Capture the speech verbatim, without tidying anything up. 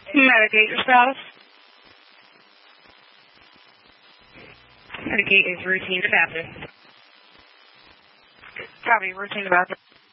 Medicate your spouse. Medicate is routine to Baptist. Copy, routine to Baptist.